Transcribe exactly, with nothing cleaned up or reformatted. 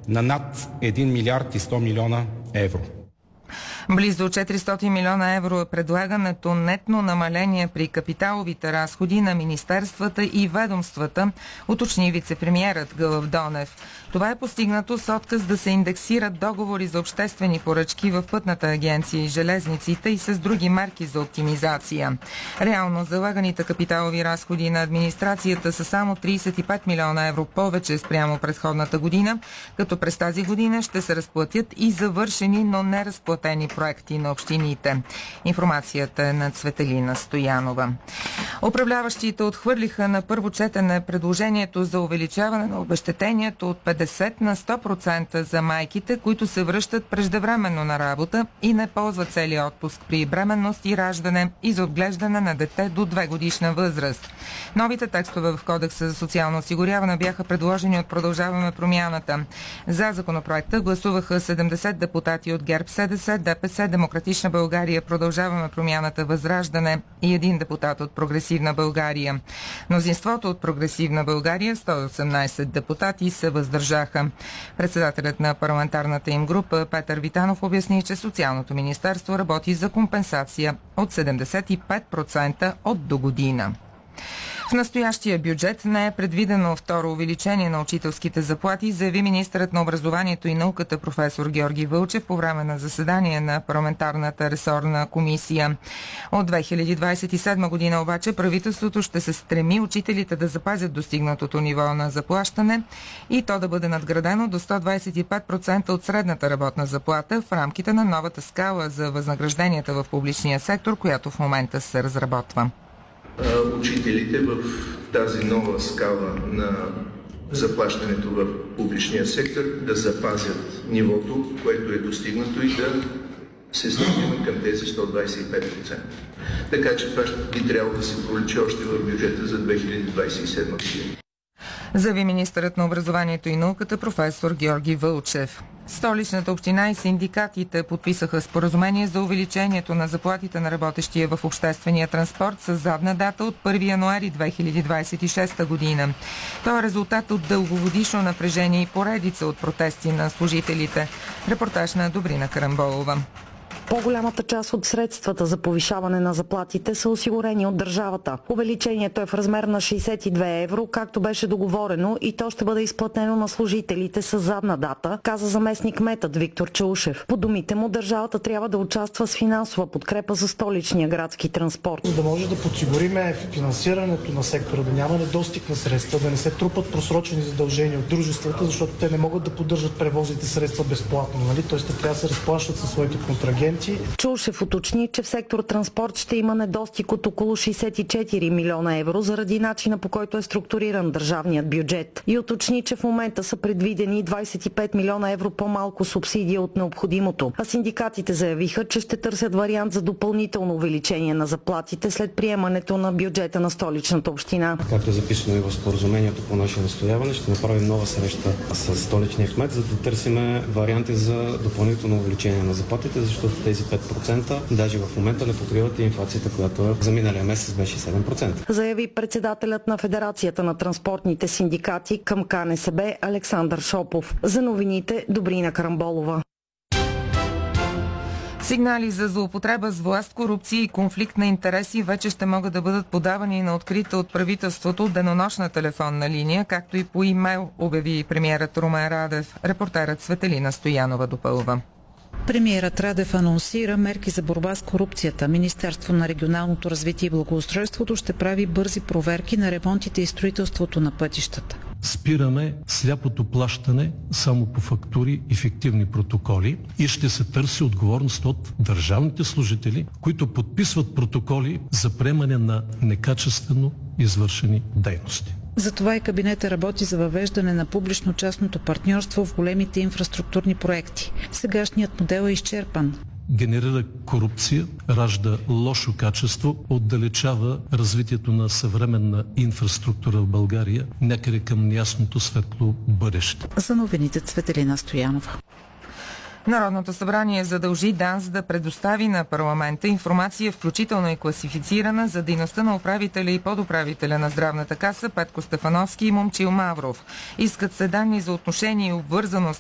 на над един милиард и сто милиона евро. Близо четиристотин милиона евро е предлагането нетно намаление при капиталовите разходи на министерствата и ведомствата, уточни вицепремиерът Гълъб Донев. Това е постигнато с отказ да се индексират договори за обществени поръчки в Пътната агенция и железниците и с други мерки за оптимизация. Реално залаганите капиталови разходи на администрацията са само тридесет и пет милиона евро повече спрямо предходната година, като през тази година ще се разплатят и завършени, но не разплатени проекти на общините. Информацията е на Цветелина Стоянова. Управляващите отхвърлиха на първо четене предложението за увеличаване на обезщетението от петдесет на сто процента за майките, които се връщат преждевременно на работа и не ползват целия отпуск при бременност и раждане и за отглеждане на дете до две годишна възраст. Новите текстове в Кодекса за социално осигуряване бяха предложени от Продължаваме промяната. За законопроекта гласуваха седемдесет депутати от ГЕРБ СДС, ДПС, Демократична България, Продължаваме промяната, Възраждане и един депутат от Прогресивна България. Мнозинството от Прогресивна България, сто и осемнадесет депутати, се въздържаха. Председателят на парламентарната им група Петър Витанов обясни, че Социалното министерство работи за компенсация от седемдесет и пет процента от до година. В настоящия бюджет не е предвидено второ увеличение на учителските заплати, заяви министърът на образованието и науката професор Георги Вълчев по време на заседание на парламентарната ресорна комисия. От две хиляди двадесет и седма година обаче правителството ще се стреми учителите да запазят достигнатото ниво на заплащане и то да бъде надградено до сто двадесет и пет процента от средната работна заплата в рамките на новата скала за възнагражденията в публичния сектор, която в момента се разработва. Учителите в тази нова скала на заплащането в публичния сектор да запазят нивото, което е достигнато и да се стигнем към тези сто двадесет и пет процента. Така че това би трябвало да се проличи още в бюджета за две хиляди двадесет и седма година. Заяви министърът на образованието и науката професор Георги Вълчев. Столичната община и синдикатите подписаха споразумение за увеличението на заплатите на работещия в обществения транспорт с задна дата от първи януари две хиляди двадесет и шеста година. Това е резултат от дългогодишно напрежение и поредица от протести на служителите. Репортаж на Добрина Карамболова. По-голямата част от средствата за повишаване на заплатите са осигурени от държавата. Увеличението е в размер на шейсет и две евро, както беше договорено, и то ще бъде изплатено на служителите с задна дата, каза заместник кметът Виктор Чаушев. По думите му, държавата трябва да участва с финансова подкрепа за столичния градски транспорт. За да може да подсигуриме финансирането на сектора, да няма недостиг на средства, да не се трупат просрочени задължения от дружествата, защото те не могат да поддържат превозните средства безплатно, нали? Тоест те трябва да се разплащат със своите контрагенти. Чаушев уточни, че в сектор транспорт ще има недостиг от около шейсет и четири милиона евро заради начина, по който е структуриран държавният бюджет. И уточни, че в момента са предвидени двадесет и пет милиона евро по-малко субсидия от необходимото. А синдикатите заявиха, че ще търсят вариант за допълнително увеличение на заплатите след приемането на бюджета на столичната община. Както е записано и в споразумението по наше настояване, ще направим нова среща с столичния кмет, за да търсим варианти за допълнително увеличение на заплатите, защото тези пет процента даже в момента не покриват и инфлацията, която за миналия месец беше седем процента. Заяви председателят на Федерацията на транспортните синдикати към КНСБ Александър Шопов. За новините Добрина Карамболова. Сигнали за злоупотреба с власт, корупция и конфликт на интереси вече ще могат да бъдат подавани на открита от правителството денонощна телефонна линия, както и по имейл, обяви премиерът Румен Радев. Репортерът Цветелина Стоянова допълва. Премиерът Радев анонсира мерки за борба с корупцията. Министерство на регионалното развитие и благоустройството ще прави бързи проверки на ремонтите и строителството на пътищата. Спираме сляпото плащане само по фактури и фиктивни протоколи и ще се търси отговорност от държавните служители, които подписват протоколи за приемане на некачествено извършени дейности. Затова и кабинета работи за въвеждане на публично-частното партньорство в големите инфраструктурни проекти. Сегашният модел е изчерпан. Генерира корупция, ражда лошо качество, отдалечава развитието на съвременна инфраструктура в България някъде към неясното светло бъдеще. За новините Цветелина Стоянова. Народното събрание задължи ДАНС да предостави на парламента информация, включително и класифицирана, за дейността на управителя и подуправителя на Здравната каса Петко Стефановски и Момчил Мавров. Искат се данни за отношение и обвързаност